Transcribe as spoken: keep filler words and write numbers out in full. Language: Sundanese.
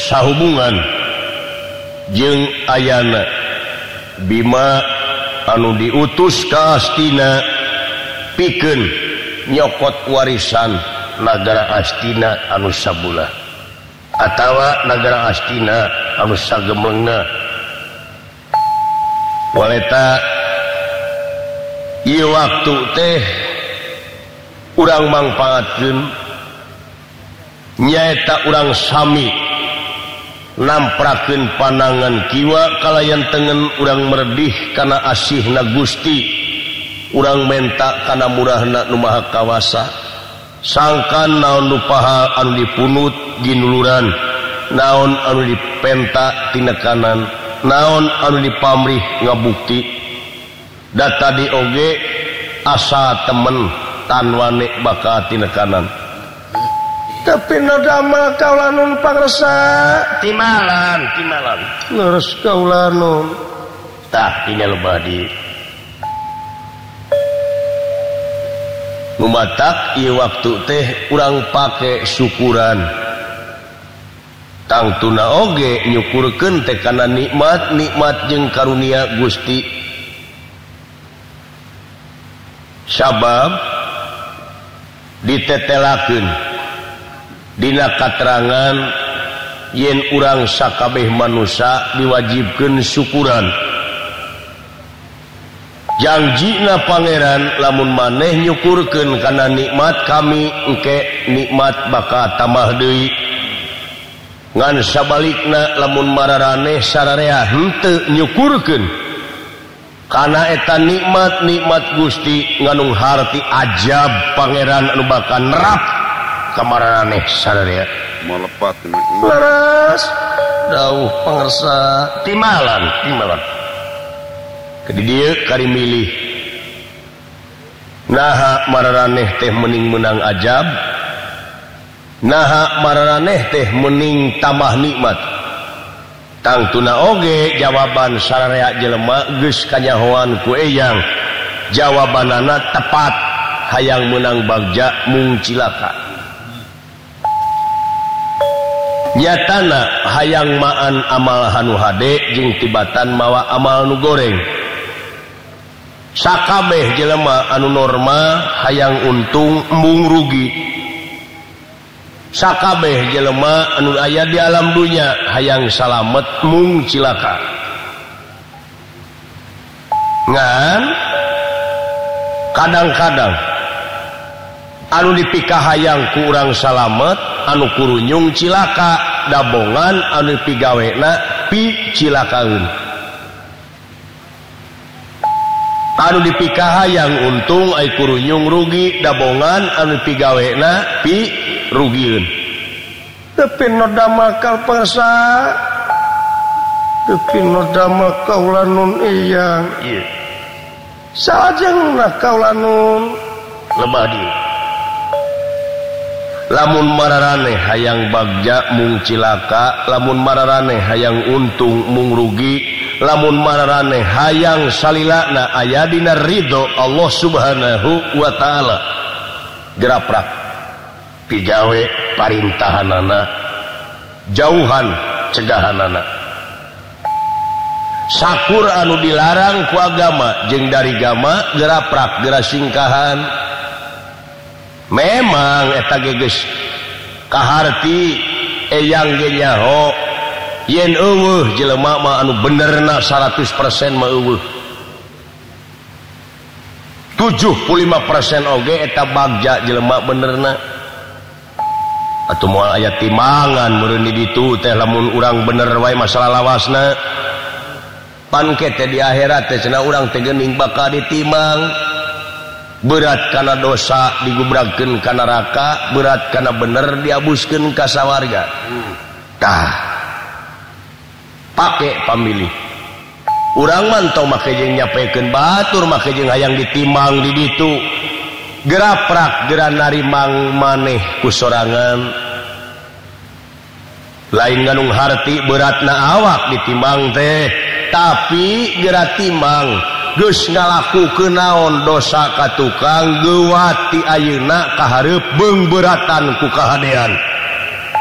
sahubungan jeung ayana Bima anu diutus ka Astina pikeun nyokot warisan nagara Astina anu sabulah atawa nagara Astina anu sagemengna. Waleta ieu waktu teh urang mangpaatkeun nyaeta urang sami namprakeun panangan kiwa kalayan tengen urang merdih kana asihna Gusti, urang menta kana murahna nu maha kawasa, sangkan naon nu paha anu dipunut ginuluran, naon anu dipenta tinekanan, naon anu dipamrih ngabukti. Da tadi oge asa temen tan wane baka tinekanan. Tapi nodama kaulanun pangresa timalan timalan leres kaulanun tah tinggal badi numatak ieu waktu teh urang pake syukuran tangtuna oge nyukurkeun teh kana nikmat nikmat jeung karunia Gusti. Sabab ditetelakeun dina katerangan yen urang sakabeh manusia diwajibkeun syukuran. Janjina pangeran lamun maneh nyukurkeun kana nikmat kami engke nikmat bakal tambah deui. Ngan sabalikna lamun mararaneh sararea henteu nyukurkeun kana eta nikmat nikmat Gusti nganung harti ajab pangeran anu bakal nerap kamaraneh sadaya malepat laras dawuh pangersa timalan timalan kadi dieu kari milih naha mararaneh teh mending menang ajab, naha mararaneh teh mending tambah nikmat. Tangtuna oge jawaban sararea jelema geus kanyahoan ku eyang, jawabanana tepat, hayang menang bagja mung cilaka. Nyatana hayang maan amal hanu hade jeung tibatan mawa amal nu goreng. Sakabeh jelema anu norma hayang untung embung rugi. Sakabeh jelema anu aya di alam dunya hayang salamet mung cilaka. Ngan kadang-kadang anu dipikahayang ku urang salamet anu kurunyung cilaka, dabongan anu pigawena pi cilakaeun. Anu dipikahayang untung ai kurunyung rugi, dabongan anu pigawena pi rugieun. Tapi noda makal pangsa, tapi noda makal lanun iyang. Iya. Sajeng kaulanun lebah di. Lamun mararaneh hayang bagja mung cilaka, lamun mararaneh hayang untung mung rugi, lamun mararaneh hayang salilana aya dina ridho Allah Subhanahu wa taala. Geraprak pigawe parintahanana, jauhan cegahanana. Sakur anu dilarang ku agama jeung dari agama geraprak gera singkahan. Memang eta geus kaharti eyang ge nyaho yen eueuh jelema mah anu benerna seratus persen mah eueuh. tujuh puluh lima persen oge eta bagja jelema benerna. Atuh moal aya timangan meureun di ditu teh lamun urang bener wae masalah lawasna. Pan kete di akhirat teh cenah urang teh geuning bakal ditimang. Berat kana dosa digubrakeun ka neraka, berat kana bener diabuskeun ka sawarga. Tah. Pake pamilih. Urang mantong make jeung nyapekeun batur, make jeung hayang ditimang di ditu. Geraprak gera narimang maneh ku sorangan. Lain nganung harti beratna awak ditimbang teh, tapi gera timang geus ngalakukeun naon dosa ka tukang geuwat ti ayeuna ka hareup beung beratan ku kahadean.